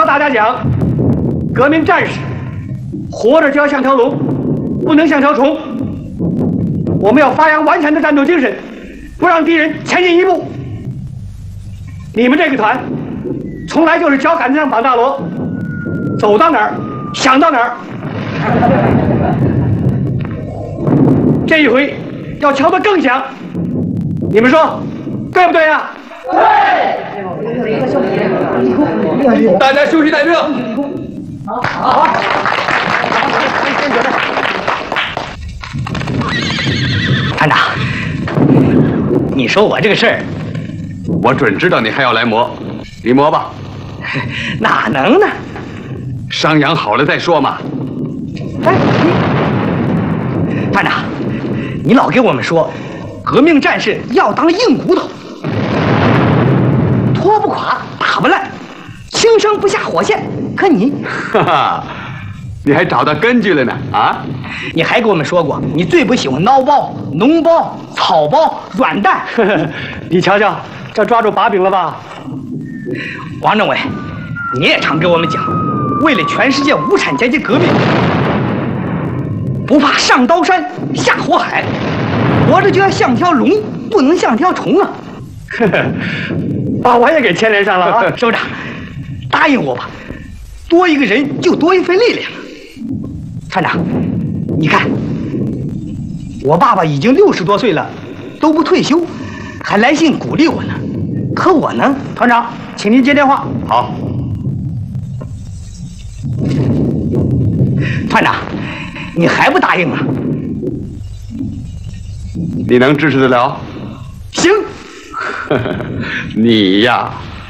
和大家讲，革命战士活着就要像条龙，不能像条虫。我们要发扬顽强的战斗精神，不让敌人前进一步。你们这个团，从来就是脚杆子上绑大锣，走到哪儿想到哪儿。这一回要敲得更响，你们说对不对呀？ 对。大家休息待命。好。 团长，你说我这个事儿， 我准知道你还要来磨，你磨吧。 哪能呢？ 伤养好了再说嘛。 哎，团长，你老给我们说，革命战士要当硬骨头，拖不垮，打不烂，轻声不下火线。可你， 哈哈，你还找到根据了呢啊！ 你还给我们说过，你最不喜欢孬包、脓包、草包、软蛋。 你瞧瞧，这抓住把柄了吧？ 王政委，你也常给我们讲，为了全世界无产阶级革命，不怕上刀山下火海，活着就要像条龙，不能像条虫啊！ 把我也给牵连上了啊！ 首长，答应我吧，多一个人就多一份力量。团长，你看，我爸爸已经60多岁了，都不退休，还来信鼓励我呢。可我呢， 团长，请您接电话。 好。 团长，你还不答应吗？ 你能支持得了？ 行。 你呀，